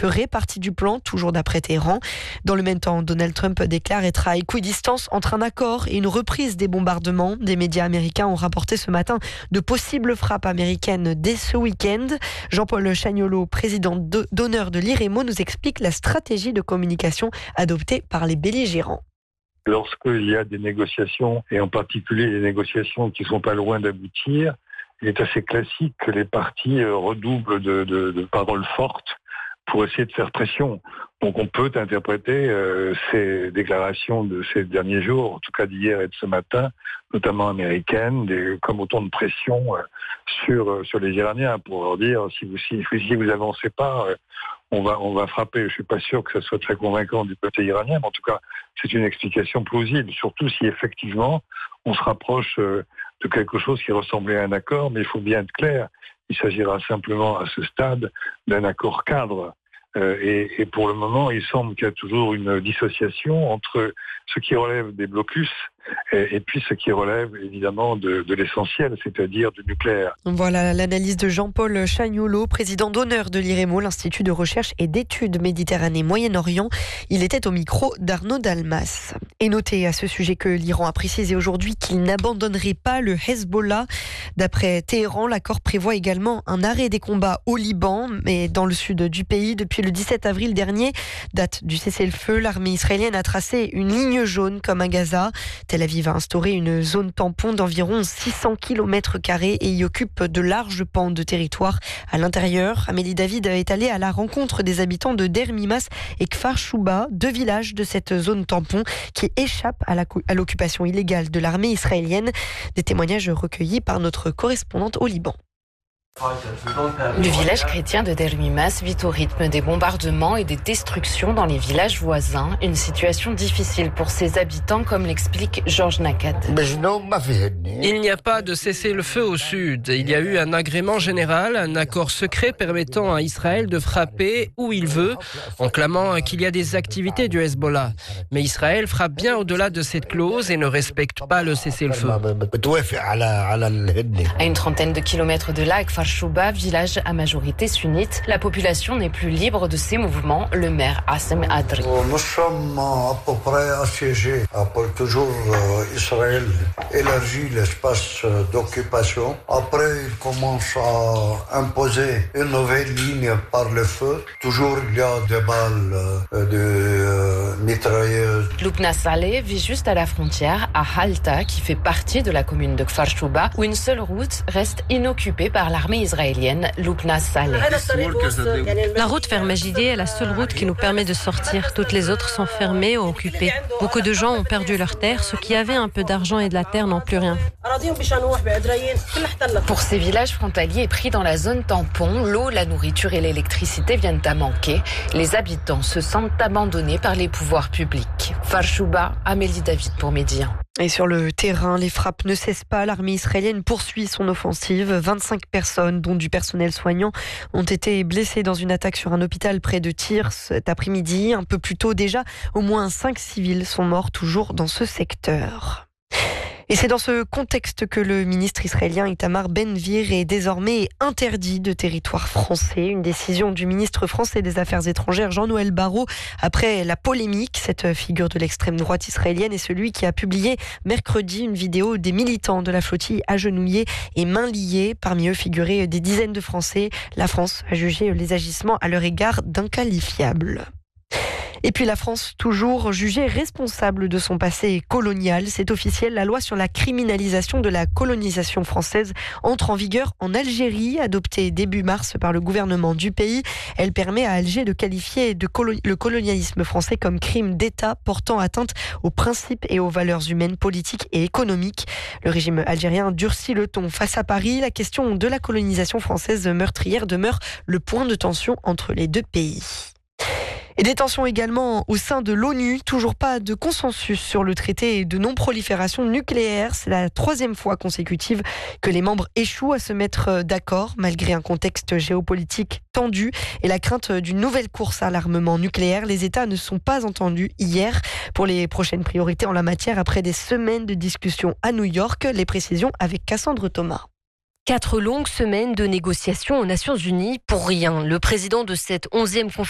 ferait partie du plan, toujours d'après Téhéran. Dans le même temps, Donald Trump déclare être à équidistance entre un accord et une reprise des bombardements. Des médias américains ont rapporté ce matin de possibles frappes américaines dès ce week-end. Jean-Paul Chagnolot, président d'honneur de l'IREMO, nous explique la stratégie de communication adoptée par les belligérants. Lorsqu'il y a des négociations, et en particulier des négociations qui ne sont pas loin d'aboutir, il est assez classique que les partis redoublent de paroles fortes pour essayer de faire pression. Donc on peut interpréter ces déclarations de ces derniers jours, en tout cas d'hier et de ce matin, notamment américaines, comme autant de pression sur les Iraniens pour leur dire si vous avancez pas, on va frapper. Je suis pas sûr que ça soit très convaincant du côté iranien, mais en tout cas c'est une explication plausible, surtout si effectivement on se rapproche de quelque chose qui ressemblait à un accord, mais il faut bien être clair, il s'agira simplement à ce stade d'un accord cadre. Et pour le moment, il semble qu'il y a toujours une dissociation entre ce qui relève des blocus et puis ce qui relève évidemment de l'essentiel, c'est-à-dire du nucléaire. Voilà l'analyse de Jean-Paul Chagnolot, président d'honneur de l'IREMO, l'Institut de recherche et d'études Méditerranée-Moyen-Orient. Il était au micro d'Arnaud Dalmas. Et notez à ce sujet que l'Iran a précisé aujourd'hui qu'il n'abandonnerait pas le Hezbollah. D'après Téhéran, l'accord prévoit également un arrêt des combats au Liban, mais dans le sud du pays. Depuis le 17 avril dernier, date du cessez-le-feu, l'armée israélienne a tracé une ligne jaune comme à Gaza. Tel Aviv a instauré une zone tampon d'environ 600 km² et y occupe de larges pans de territoire. À l'intérieur, Amélie David est allée à la rencontre des habitants de Der Mimas et Kfar Shouba, deux villages de cette zone tampon qui échappent à l'occupation illégale de l'armée israélienne. Des témoignages recueillis par notre correspondante au Liban. Le village chrétien de Der Mimas vit au rythme des bombardements et des destructions dans les villages voisins. Une situation difficile pour ses habitants, comme l'explique Georges Nakad. Il n'y a pas de cessez-le-feu au sud. Il y a eu un agrément général, un accord secret permettant à Israël de frapper où il veut, en clamant qu'il y a des activités du Hezbollah. Mais Israël frappe bien au-delà de cette clause et ne respecte pas le cessez-le-feu. À une trentaine de kilomètres de là, Kfar Shouba, village à majorité sunnite, la population n'est plus libre de ses mouvements. Le maire Assem Adri. Nous sommes à peu près assiégés. Après toujours Israël élargit l'espace d'occupation. Après, il commence à imposer une nouvelle ligne par le feu. Toujours il y a des balles de mitrailleuses. Lubna Saleh vit juste à la frontière, à Halta, qui fait partie de la commune de Kfar Shouba, où une seule route reste inoccupée par l'armée israélienne. Lubna Saleh. La route vers Majidé est la seule route qui nous permet de sortir. Toutes les autres sont fermées ou occupées. Beaucoup de gens ont perdu leurs terres. Ceux qui avaient un peu d'argent et de la terre n'ont plus rien. Pour ces villages frontaliers pris dans la zone tampon, l'eau, la nourriture et l'électricité viennent à manquer. Les habitants se sentent abandonnés par les pouvoirs publics. Kfar Shouba, Amélie David pour Média. Et sur le terrain, les frappes ne cessent pas. L'armée israélienne poursuit son offensive. 25 personnes, dont du personnel soignant, ont été blessées dans une attaque sur un hôpital près de Tyr cet après-midi. Un peu plus tôt déjà, au moins 5 civils sont morts toujours dans ce secteur. Et c'est dans ce contexte que le ministre israélien Itamar Ben-Gvir est désormais interdit de territoire français. Une décision du ministre français des Affaires étrangères Jean-Noël Barrot après la polémique. Cette figure de l'extrême droite israélienne est celui qui a publié mercredi une vidéo des militants de la flottille agenouillés et mains liées. Parmi eux figuraient des dizaines de Français. La France a jugé les agissements à leur égard d'inqualifiables. Et puis la France, toujours jugée responsable de son passé colonial. C'est officiel, la loi sur la criminalisation de la colonisation française entre en vigueur en Algérie, adoptée début mars par le gouvernement du pays. Elle permet à Alger de qualifier le colonialisme français comme crime d'État portant atteinte aux principes et aux valeurs humaines, politiques et économiques. Le régime algérien durcit le ton face à Paris. La question de la colonisation française meurtrière demeure le point de tension entre les deux pays. Et des tensions également au sein de l'ONU. Toujours pas de consensus sur le traité de non-prolifération nucléaire. C'est la 3e fois consécutive que les membres échouent à se mettre d'accord, malgré un contexte géopolitique tendu et la crainte d'une nouvelle course à l'armement nucléaire. Les États ne sont pas entendus hier pour les prochaines priorités en la matière après des semaines de discussions à New York. Les précisions avec Cassandre Thomas. 4 longues semaines de négociations aux Nations Unies pour rien. Le président de cette 11e conférence